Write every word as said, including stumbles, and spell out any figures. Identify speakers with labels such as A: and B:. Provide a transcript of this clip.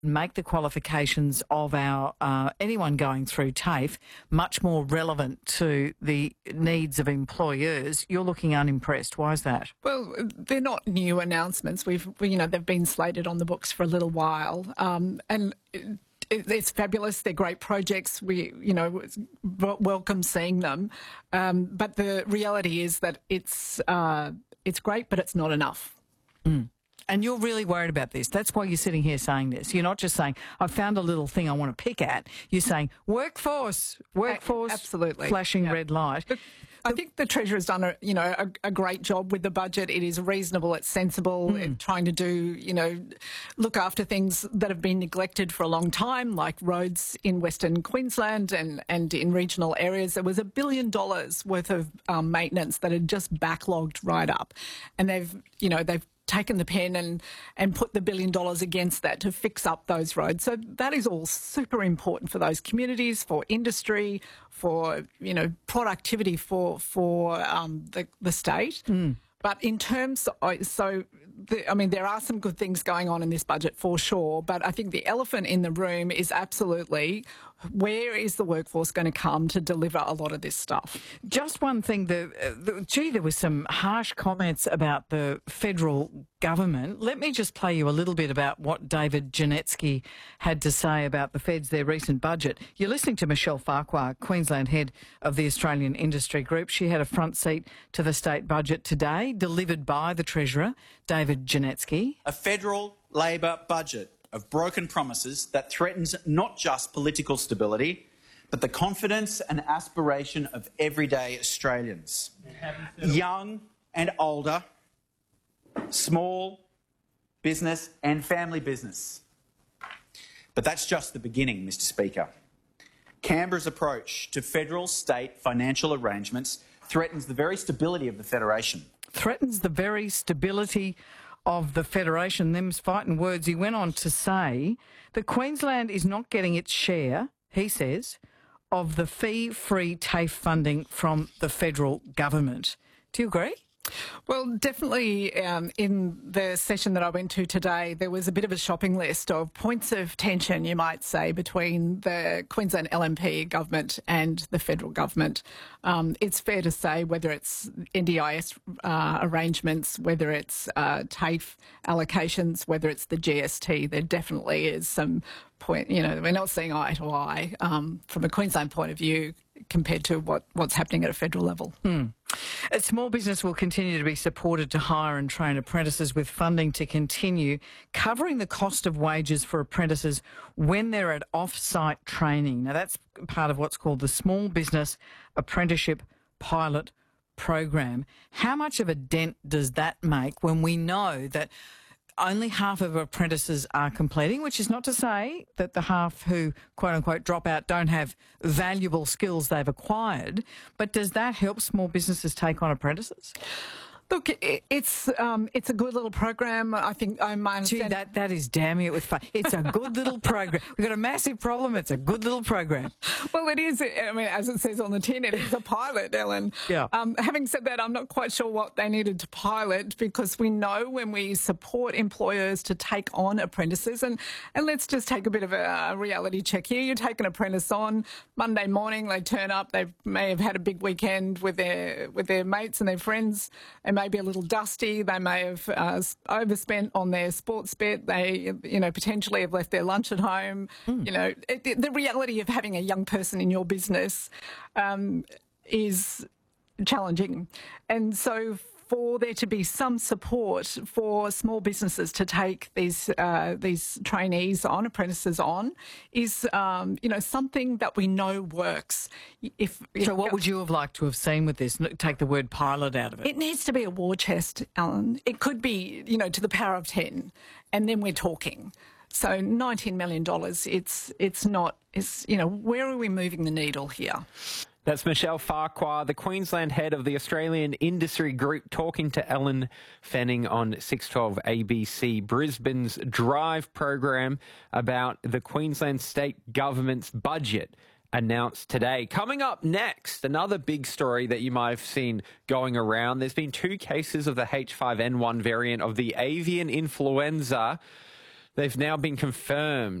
A: make the qualifications of our uh, anyone going through TAFE much more relevant to the needs of employers, you're looking unimpressed. Why is that?
B: Well, they're not new announcements. We've, we, you know, they've been slated on the books for a little while, um, and it, it's fabulous. They're great projects. We, you know, welcome seeing them. Um, but the reality is that it's uh, it's great, but it's not enough.
A: Mm. And you're really worried about this. That's why you're sitting here saying this. You're not just saying, I found a little thing I want to pick at. You're saying, workforce, workforce,
B: absolutely,
A: flashing
B: yeah.
A: red light.
B: But I think the Treasurer's done a, you know, a, a great job with the budget. It is reasonable, it's sensible, mm. it's trying to do, you know, look after things that have been neglected for a long time, like roads in Western Queensland and, and in regional areas. There was a billion dollars worth of um, maintenance that had just backlogged right up. And they've, you know, they've taken the pen and, and put the billion dollars against that to fix up those roads. So that is all super important for those communities, for industry, for, you know, productivity for, for um, the, the state. Mm. But in terms of, so, the, I mean, there are some good things going on in this budget for sure, but I think the elephant in the room is absolutely where is the workforce going to come to deliver a lot of this stuff?
A: Just one thing, the, uh, the, gee, there was some harsh comments about the federal government. Let me just play you a little bit about what David Janetsky had to say about the Feds, their recent budget. You're listening to Michelle Farquhar, Queensland head of the Australian Industry Group. She had a front seat to the state budget today, delivered by the Treasurer, David Janetsky.
C: A federal Labor budget of broken promises that threatens not just political stability, but the confidence and aspiration of everyday Australians. Young and older, small business and family business. But that's just the beginning, Mister Speaker. Canberra's approach to federal state financial arrangements threatens the very stability of the Federation.
A: Threatens the very stability of the Federation. Them's fighting words. He went on to say that Queensland is not getting its share, he says, of the fee-free TAFE funding from the federal government. Do you agree?
B: Well, definitely um, in the session that I went to today, there was a bit of a shopping list of points of tension, you might say, between the Queensland L N P government and the federal government. Um, it's fair to say whether it's N D I S uh, arrangements, whether it's uh, TAFE allocations, whether it's the G S T, there definitely is some point, you know, we're not seeing eye to eye um, from a Queensland point of view compared to what, what's happening at a federal level.
A: Hmm. A small business will continue to be supported to hire and train apprentices with funding to continue covering the cost of wages for apprentices when they're at off-site training. Now, that's part of what's called the Small Business Apprenticeship Pilot Program. How much of a dent does that make when we know that only half of apprentices are completing, which is not to say that the half who, quote-unquote, drop out don't have valuable skills they've acquired, but does that help small businesses take on apprentices?
B: Look, it's um, it's a good little program. I think I might
A: Gee, that that is damning it with fun. It's a good little program. We've got a massive problem. It's a good little program.
B: Well, it is. I mean, as it says on the tin, it is a pilot, Ellen.
A: Yeah.
B: Um, having said that, I'm not quite sure what they needed to pilot, because we know when we support employers to take on apprentices, and and let's just take a bit of a reality check here. You take an apprentice on Monday morning, they turn up. They may have had a big weekend with their with their mates and their friends. They may be a little dusty. They may have uh, overspent on their sports bet. They, you know, potentially have left their lunch at home. Mm. You know, it, the reality of having a young person in your business um, is challenging. And so for there to be some support for small businesses to take these uh, these trainees on, apprentices on, is um, you know, something that we know works. If, if
A: so, what would you have liked to have seen with this? Take the word pilot out of it.
B: It needs to be a war chest, Alan. It could be, you know, to the power of ten, and then we're talking. So nineteen million dollars. It's it's not. It's, you know, where are we moving the needle here?
D: That's Michelle Farquhar, the Queensland head of the Australian Industry Group, talking to Ellen Fanning on six twelve A B C. Brisbane's Drive program about the Queensland state government's budget announced today. Coming up next, another big story that you might have seen going around. There's been two cases of the H five N one variant of the avian influenza they've now been confirmed